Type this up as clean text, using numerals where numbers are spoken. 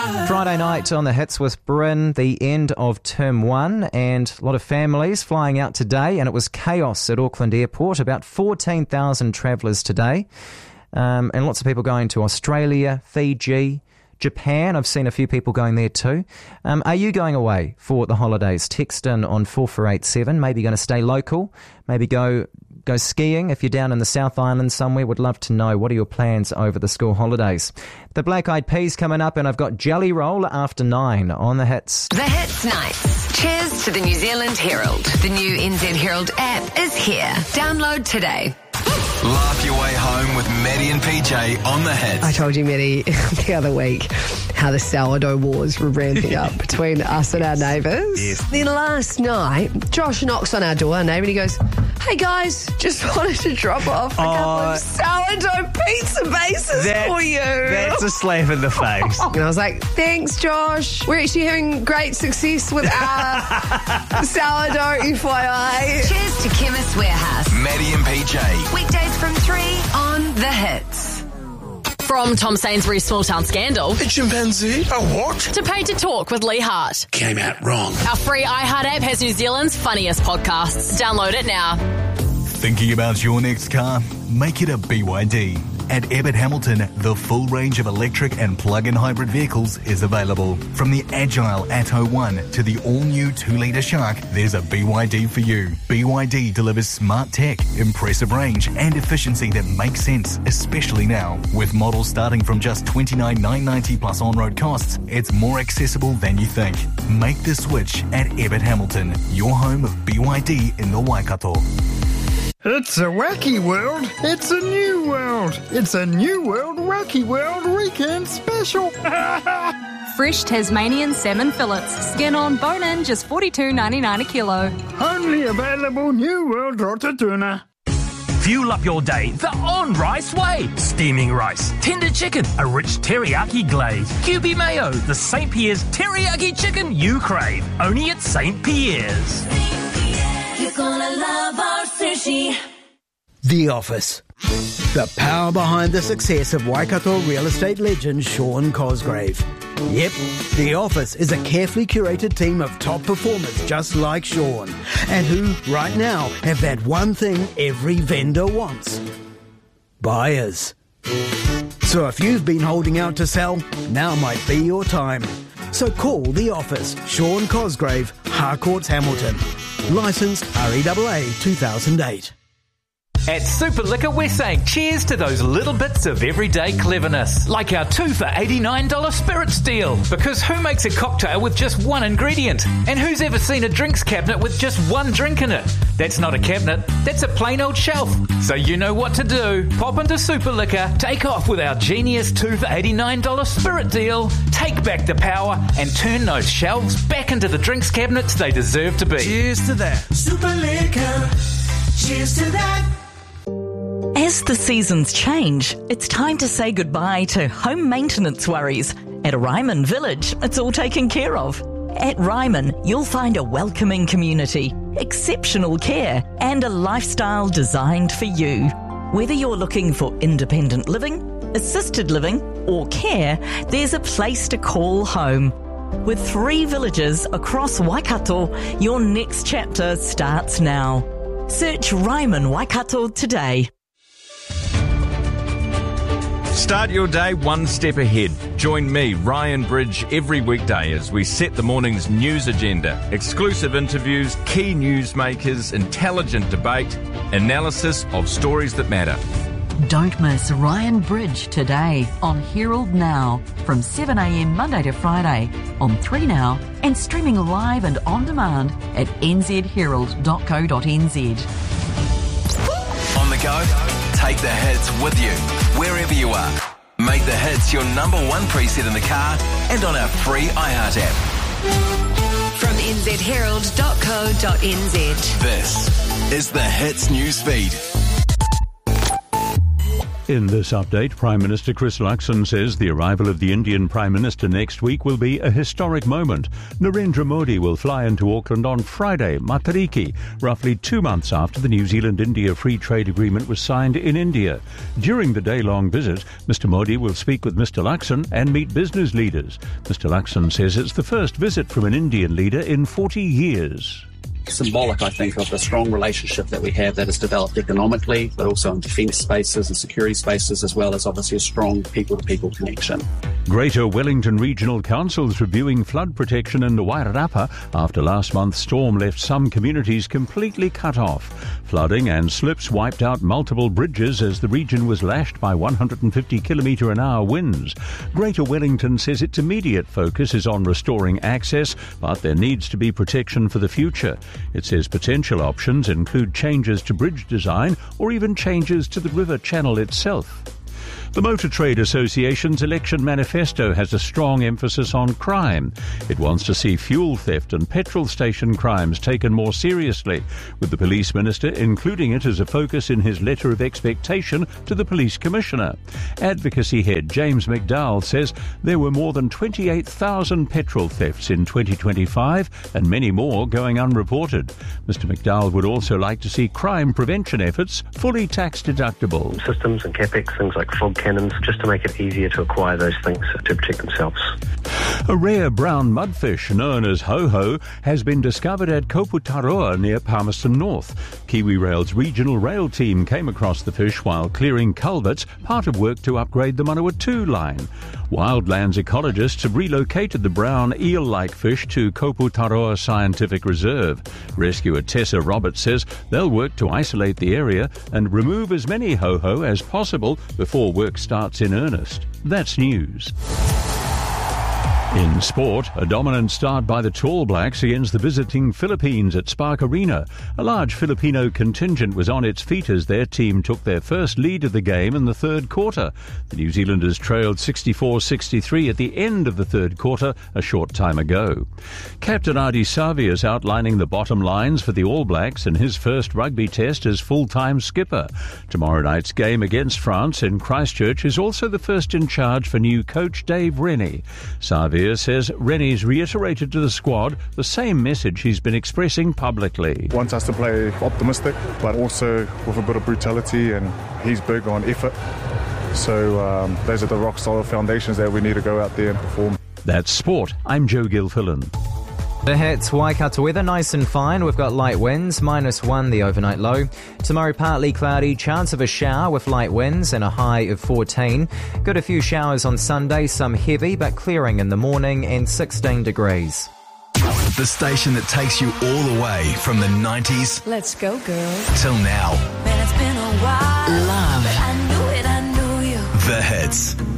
Friday night on the Hits with Bryn, the end of term 1, and a lot of families flying out today, and it was chaos at Auckland Airport. About 14,000 travellers today, and lots of people going to Australia, Fiji, Japan. I've seen a few people going there too. Are you going away for the holidays? Text in on 4487. Maybe you're going to stay local. Maybe go skiing if you're down in the South Island somewhere. Would love to know, what are your plans over the school holidays? The Black Eyed Peas coming up, and I've got Jelly Roll after 9 on the Hits. The Hits Nights. Cheers to the New Zealand Herald. The new NZ Herald app is here. Download today. Laugh your way home with Maddie and PJ on the Hits. I told you, Maddie, the other week how the sourdough wars were ramping up between us and our neighbours. Yes. Then last night, Josh knocks on our door, our neighbour, and he goes, "Hey guys, just wanted to drop off a couple of sourdough pizza bases for you." That's a slap in the face. And I was like, "Thanks, Josh. We're actually having great success with our sourdough, FYI." Cheers to Chemist Warehouse. Maddie and PJ. Weekdays from 3 on the Hits. From Tom Sainsbury's Small Town Scandal A chimpanzee? A what? to Paid to Talk with Lee Hart. Came out wrong. Our free iHeart app has New Zealand's funniest podcasts. Download it now. Thinking about your next car? Make it a BYD. At Abbott Hamilton, the full range of electric and plug-in hybrid vehicles is available. From the agile Atto 1 to the all-new 2-litre Shark, there's a BYD for you. BYD delivers smart tech, impressive range and efficiency that makes sense, especially now. With models starting from just $29,990 plus on-road costs, it's more accessible than you think. Make the switch at Abbott Hamilton, your home of BYD in the Waikato. It's a wacky world. It's a new world. It's a new world wacky world weekend special. Fresh Tasmanian salmon fillets, skin on, bone in, just $42.99 a kilo. Only available New World Rotatuna. Fuel up your day the on-rice way. Steaming rice, tender chicken, a rich teriyaki glaze, QB mayo, the St. Pierre's teriyaki chicken you crave. Only at St. Pierre's. You're gonna love our sushi. The Office. The power behind the success of Waikato real estate legend Sean Cosgrave. Yep, The Office is a carefully curated team of top performers just like Sean, and who, right now, have that one thing every vendor wants. Buyers. So if you've been holding out to sell, now might be your time. So call The Office, Sean Cosgrave, Harcourts, Hamilton. Licensed REAA 2008. At Super Liquor, we're saying cheers to those little bits of everyday cleverness, like our 2 for $89 spirits deal. Because who makes a cocktail with just one ingredient? And who's ever seen a drinks cabinet with just one drink in it? That's not a cabinet, that's a plain old shelf. So you know what to do. Pop into Super Liquor, take off with our genius 2 for $89 spirit deal, take back the power, and turn those shelves back into the drinks cabinets they deserve to be. Cheers to that. Super Liquor. Cheers to that. As the seasons change, it's time to say goodbye to home maintenance worries. At Ryman Village, it's all taken care of. At Ryman, you'll find a welcoming community, exceptional care, and a lifestyle designed for you. Whether you're looking for independent living, assisted living, or care, there's a place to call home. With 3 villages across Waikato, your next chapter starts now. Search Ryman Waikato today. Start your day one step ahead. Join me, Ryan Bridge, every weekday as we set the morning's news agenda. Exclusive interviews, key newsmakers, intelligent debate, analysis of stories that matter. Don't miss Ryan Bridge today on Herald Now from 7 a.m. Monday to Friday on 3Now and streaming live and on demand at nzherald.co.nz. On the go? Take the hits with you, wherever you are. Make the hits your number one preset in the car and on our free iHeart app. From nzherald.co.nz. This is the Hits Newsfeed. In this update, Prime Minister Chris Luxon says the arrival of the Indian Prime Minister next week will be a historic moment. Narendra Modi will fly into Auckland on Friday, Matariki, roughly 2 months after the New Zealand-India Free Trade Agreement was signed in India. During the day-long visit, Mr Modi will speak with Mr Luxon and meet business leaders. Mr Luxon says it's the first visit from an Indian leader in 40 years. Symbolic, I think, of the strong relationship that we have that has developed economically, but also in defence spaces and security spaces, as well as obviously a strong people-to-people connection. Greater Wellington Regional Council's reviewing flood protection in the Wairarapa after last month's storm left some communities completely cut off. Flooding and slips wiped out multiple bridges as the region was lashed by 150 km/h winds. Greater Wellington says its immediate focus is on restoring access, but there needs to be protection for the future. It says potential options include changes to bridge design or even changes to the river channel itself. The Motor Trade Association's election manifesto has a strong emphasis on crime. It wants to see fuel theft and petrol station crimes taken more seriously, with the Police Minister including it as a focus in his letter of expectation to the Police Commissioner. Advocacy head James McDowell says there were more than 28,000 petrol thefts in 2025 and many more going unreported. Mr McDowell would also like to see crime prevention efforts fully tax deductible. Systems and CapEx, things like fog cannons, just to make it easier to acquire those things to protect themselves. A rare brown mudfish known as ho-ho has been discovered at Koputaroa near Palmerston North. KiwiRail's regional rail team came across the fish while clearing culverts, part of work to upgrade the Manawatu line. Wildlands ecologists have relocated the brown eel-like fish to Koputaroa Scientific Reserve. Rescuer Tessa Roberts says they'll work to isolate the area and remove as many ho-ho as possible before work starts in earnest. That's news. In sport, a dominant start by the Tall Blacks against the visiting Philippines at Spark Arena. A large Filipino contingent was on its feet as their team took their first lead of the game in the third quarter. The New Zealanders trailed 64-63 at the end of the third quarter a short time ago. Captain Ardie Savea is outlining the bottom lines for the All Blacks in his first rugby test as full-time skipper. Tomorrow night's game against France in Christchurch is also the first in charge for new coach Dave Rennie. Savea says Rennie's reiterated to the squad the same message he's been expressing publicly. Wants us to play optimistic, but also with a bit of brutality, and he's big on effort. So those are the rock-solid foundations that we need to go out there and perform. That's sport. I'm Joe Gilfillan. The Hits Waikato weather, nice and fine. We've got light winds, -1 the overnight low. Tomorrow partly cloudy, chance of a shower with light winds and a high of 14. Got a few showers on Sunday, some heavy but clearing in the morning and 16 degrees. The station that takes you all the way from the 90s. Let's go, girls. Till now. Man, it's been a while. Love. But I knew it, I knew you. The Hits.